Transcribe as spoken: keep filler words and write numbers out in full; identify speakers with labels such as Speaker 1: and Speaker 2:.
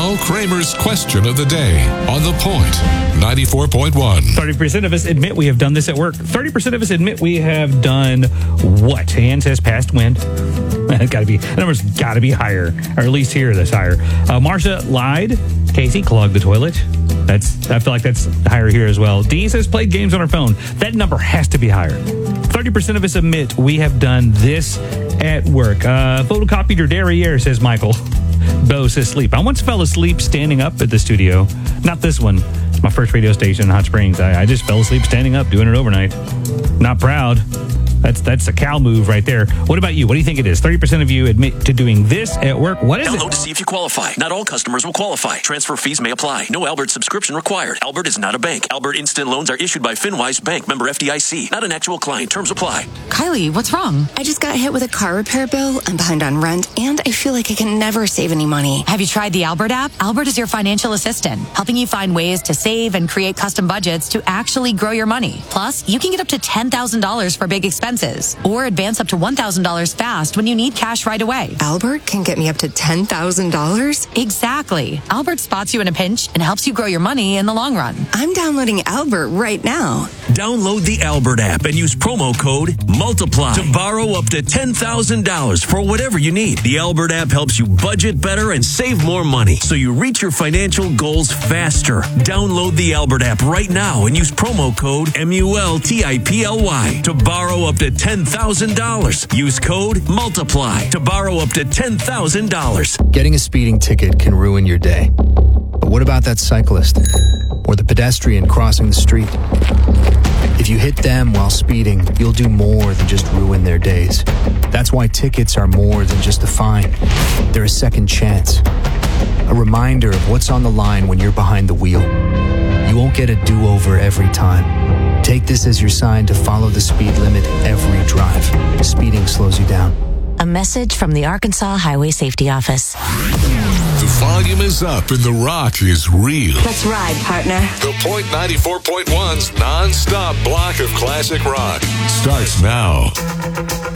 Speaker 1: Now, Kramer's question of the day on The Point, ninety-four point one.
Speaker 2: thirty percent of us admit we have done this at work. thirty percent of us admit we have done what? Ann says past wind. It's got to be, the number's got to be higher, or at least here that's higher. Uh, Marsha lied. Casey clogged the toilet. That's, I feel like that's higher here as well. Dee says played games on her phone. That number has to be higher. thirty percent of us admit we have done this at work. Uh, photocopied your derriere, says Michael. Bo says sleep. I once fell asleep standing up at the studio. Not this one. It's my first radio station in Hot Springs. I, I just fell asleep standing up, doing it overnight. Not proud. That's that's a cow move right there. What about you? What do you think it is? thirty percent of you admit to doing this at work. What is
Speaker 3: Download
Speaker 2: it?
Speaker 3: Download to see if you qualify. Not all customers will qualify. Transfer fees may apply. No Albert subscription required. Albert is not a bank. Albert Instant Loans are issued by FinWise Bank, member F D I C. Not an actual client. Terms apply.
Speaker 4: Kylie, what's wrong?
Speaker 5: I just got hit with a car repair bill. I'm behind on rent, and I feel like I can never save any money.
Speaker 4: Have you tried the Albert app? Albert is your financial assistant, helping you find ways to save and create custom budgets to actually grow your money. Plus, you can get up to ten thousand dollars for big expenses, or advance up to one thousand dollars fast when you need cash right away.
Speaker 5: Albert can get me up to ten thousand dollars?
Speaker 4: Exactly. Albert spots you in a pinch and helps you grow your money in the long run.
Speaker 5: I'm downloading Albert right now.
Speaker 3: Download the Albert app and use promo code MULTIPLY to borrow up to ten thousand dollars for whatever you need. The Albert app helps you budget better and save more money so you reach your financial goals faster. Download the Albert app right now and use promo code M U L T I P L Y to borrow up to ten thousand dollars. Use code MULTIPLY to borrow up to ten thousand dollars.
Speaker 6: Getting a speeding ticket can ruin your day. But what about that cyclist or the pedestrian crossing the street? If you hit them while speeding, you'll do more than just ruin their days. That's why tickets are more than just a fine. They're a second chance. A reminder of what's on the line when you're behind the wheel. You won't get a do-over every time. Take this as your sign to follow the speed limit every drive. Speeding slows you down.
Speaker 7: A message from the Arkansas Highway Safety Office.
Speaker 1: The volume is up and the rock is real.
Speaker 8: Let's ride, partner.
Speaker 1: The Point ninety-four point one's non-stop block of classic rock starts now.